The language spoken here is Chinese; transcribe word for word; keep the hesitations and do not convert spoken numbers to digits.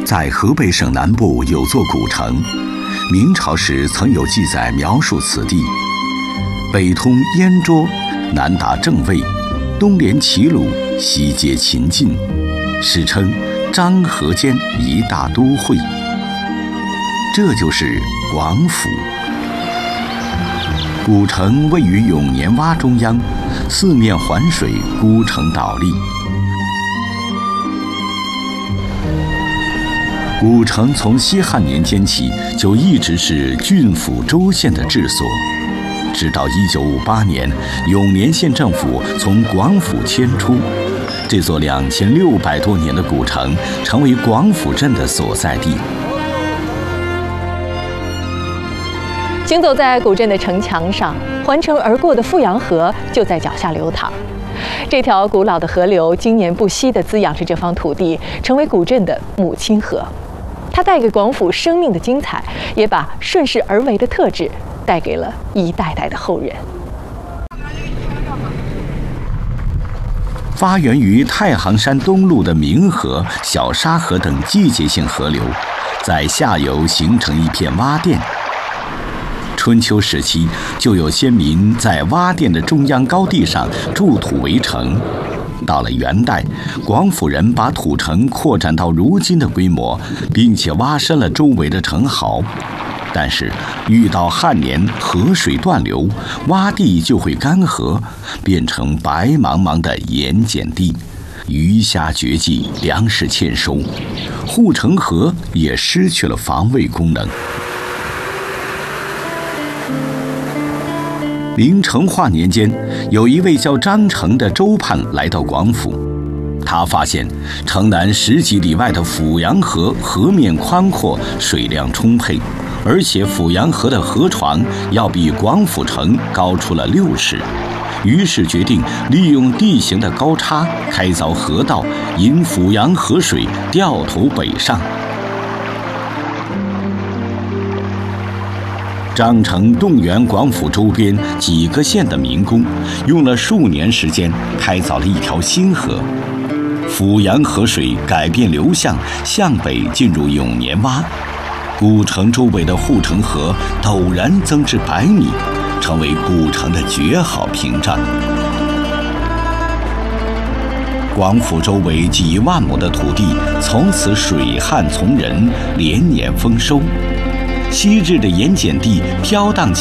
在河北省南部有座古城，明朝时曾有记载描述此地：北通燕涿，南达郑卫，东连齐鲁，西接秦晋，史称漳河间一大都会。这就是广府。古城位于永年洼中央，四面环水，孤城倒立。古城从西汉年间起就一直是郡府州县的治所，直到一九五八年，永年县政府从广府迁出，这座两千六百多年的古城成为广府镇的所在地。 行走在古镇的城墙上，环城而过的富阳河就在脚下流淌。这条古老的河流经年不息地滋养着这方土地，成为古镇的母亲河。它带给广府生命的精彩，也把顺势而为的特质带给了一代代的后人。 发源于太行山东麓的明河、小沙河等季节性河流，在下游形成一片洼甸。春秋时期，就有先民在洼甸的中央高地上筑土为城。到了元代，广府人把土城扩展到如今的规模，并且挖深了周围的城壕。但是遇到旱年，河水断流，洼地就会干涸，变成白茫茫的盐碱地，鱼虾绝迹，粮食欠收，护城河也失去了防卫功能。明成化年间，有一位叫张成的州判来到广府，他发现城南十几里外的阜阳河河面宽阔，水量充沛，而且阜阳河的河床要比广府城高出了六尺，于是决定利用地形的高差开凿河道，引阜阳河水掉头北上。张成动员广府周边几个县的民工，用了数年时间开凿了一条新河。阜阳河水改变流向，向北进入永年洼，古城周围的护城河陡然增至百米，成为古城的绝好屏障。广府周围几万亩的土地从此水旱从人，连年丰收。昔日的盐碱地飘荡起